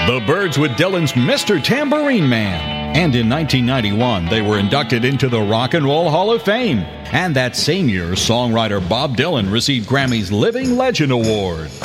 The Byrds with Dylan's Mr. Tambourine Man. And in 1991, they were inducted into the Rock and Roll Hall of Fame. And that same year, songwriter Bob Dylan received Grammy's Living Legend Award.